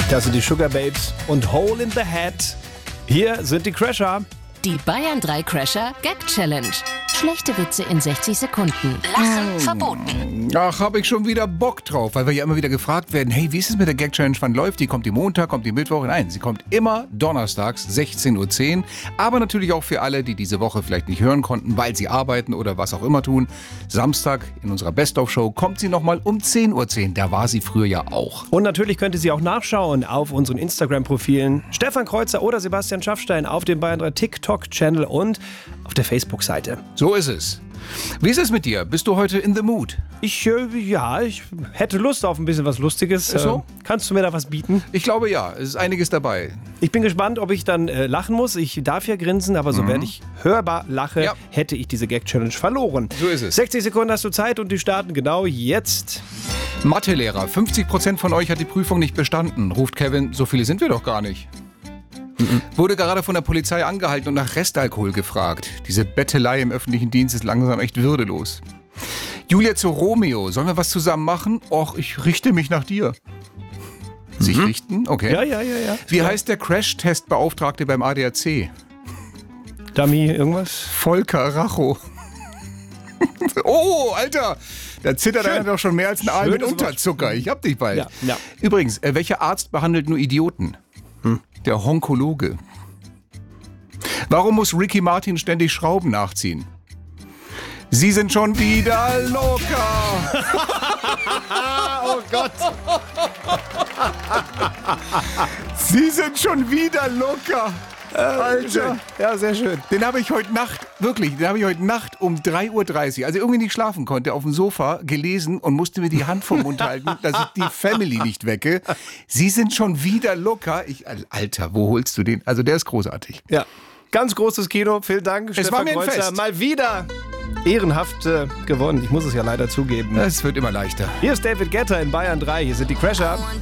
Das sind die Sugar Babes und Hole in the Head. Hier sind die Crasher. Die Bayern 3 Crasher Gag Challenge. Schlechte Witze in 60 Sekunden. Lachen verboten. Ach, habe ich schon wieder Bock drauf, weil wir ja immer wieder gefragt werden, hey, wie ist es mit der Gag Challenge, wann läuft die? Kommt die Montag, kommt die Mittwoch? Nein, sie kommt immer donnerstags, 16:10 Uhr. Aber natürlich auch für alle, die diese Woche vielleicht nicht hören konnten, weil sie arbeiten oder was auch immer tun. Samstag in unserer Best-of-Show kommt sie nochmal um 10:10 Uhr. Da war sie früher ja auch. Und natürlich könnt ihr sie auch nachschauen auf unseren Instagram-Profilen. Stefan Kreuzer oder Sebastian Schaffstein auf dem Bayern 3 TikTok-Channel und auf der Facebook-Seite. So ist es. Wie ist es mit dir? Bist du heute in the mood? Ich hätte Lust auf ein bisschen was Lustiges. So? Kannst du mir da was bieten? Ich glaube ja, es ist einiges dabei. Ich bin gespannt, ob ich dann lachen muss. Ich darf ja grinsen, aber sobald ich hörbar lache, hätte ich diese Gag-Challenge verloren. So ist es. 60 Sekunden hast du Zeit und die starten genau jetzt. Mathelehrer, 50% von euch hat die Prüfung nicht bestanden, ruft Kevin, so viele sind wir doch gar nicht. Wurde gerade von der Polizei angehalten und nach Restalkohol gefragt. Diese Bettelei im öffentlichen Dienst ist langsam echt würdelos. Julia zu Romeo, sollen wir was zusammen machen? Och, ich richte mich nach dir. Sich richten? Okay. Ja. Wie heißt der Crash-Test-Beauftragte beim ADAC? Dummy, irgendwas? Volker Racho. Oh, Alter! Da zittert einer doch schon mehr als ein Aal mit Unterzucker. Ich hab dich bald. Ja. Übrigens, welcher Arzt behandelt nur Idioten? Der Onkologe. Warum muss Ricky Martin ständig Schrauben nachziehen? Sie sind schon wieder locker. Oh Gott. Sie sind schon wieder locker. Alter. Ja, sehr schön. Den habe ich heute Nacht um 3:30 Uhr, als ich irgendwie nicht schlafen konnte, auf dem Sofa gelesen und musste mir die Hand vom Mund halten, dass ich die Family nicht wecke. Sie sind schon wieder locker. Alter, wo holst du den? Also der ist großartig. Ja, ganz großes Kino. Vielen Dank, Es war Stefan mir ein Kreuzer. Fest. Mal wieder ehrenhaft gewonnen. Ich muss es ja leider zugeben. Es wird immer leichter. Hier ist David Guetta in Bayern 3. Hier sind die Crasher.